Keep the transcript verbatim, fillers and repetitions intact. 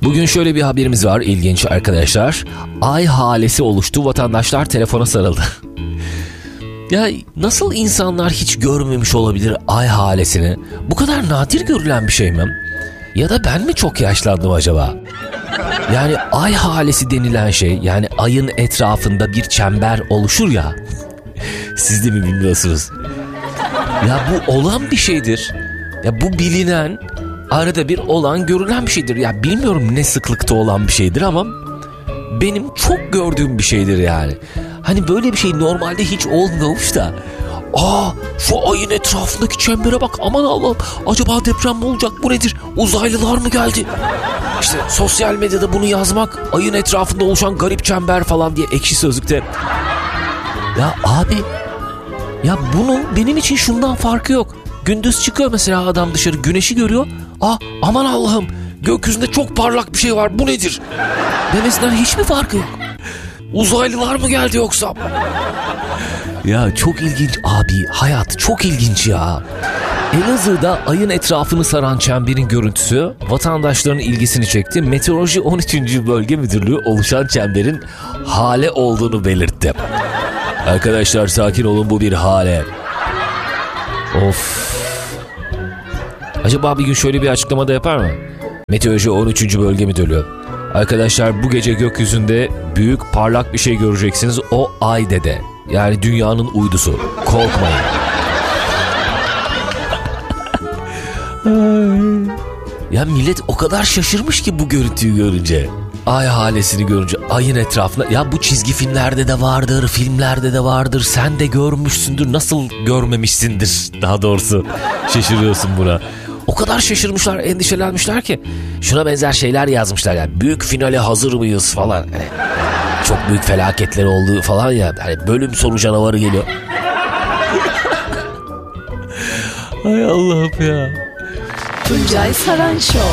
Bugün şöyle bir haberimiz var, ilginç arkadaşlar. Ay halesi oluştu, vatandaşlar telefona sarıldı. Ya nasıl insanlar hiç görmemiş olabilir ay halesini? Bu kadar nadir görülen bir şey mi? Ya da ben mi çok yaşlandım acaba? Yani ay halesi denilen şey, yani ayın etrafında bir çember oluşur ya. Siz de mi bilmiyorsunuz? Ya bu olan bir şeydir. Ya bu bilinen, arada bir olan, görülen bir şeydir. Ya bilmiyorum ne sıklıkta olan bir şeydir ama benim çok gördüğüm bir şeydir yani. Hani böyle bir şey normalde hiç olmuyormuş da. Aa, şu ayın etrafındaki çembere bak, aman Allah'ım, acaba deprem mi olacak, bu nedir, uzaylılar mı geldi? İşte sosyal medyada bunu yazmak, ayın etrafında oluşan garip çember falan diye Ekşi Sözlük'te. Ya abi, ya bunun benim için şundan farkı yok. Gündüz çıkıyor mesela adam dışarı, güneşi görüyor. Aa, aman Allah'ım, gökyüzünde çok parlak bir şey var, bu nedir demesinden hiçbir farkı yok. Uzaylılar mı geldi yoksa? Ya çok ilginç abi, hayat çok ilginç ya. Elazığ'da ayın etrafını saran çemberin görüntüsü vatandaşların ilgisini çekti. Meteoroloji on üçüncü Bölge Müdürlüğü oluşan çemberin hale olduğunu belirtti. Arkadaşlar sakin olun, bu bir hale. Of. Acaba bir gün şöyle bir açıklama da yapar mı? Meteoroloji on üçüncü Bölge Müdürlüğü. Arkadaşlar bu gece gökyüzünde büyük parlak bir şey göreceksiniz. O ay dede. Yani dünyanın uydusu. Korkmayın. Ya millet o kadar şaşırmış ki bu görüntüyü görünce. Ay halesini görünce, ayın etrafında. Ya bu çizgi filmlerde de vardır, filmlerde de vardır. Sen de görmüşsündür. Nasıl görmemişsindir daha doğrusu. Şaşırıyorsun buna. O kadar şaşırmışlar, endişelenmişler ki şuna benzer şeyler yazmışlar yani. Büyük finale hazır mıyız falan. Yani çok büyük felaketler olduğu falan ya. Hani bölüm sonu canavarı geliyor. Hay Allah'ım ya. Tuncay Saran Show.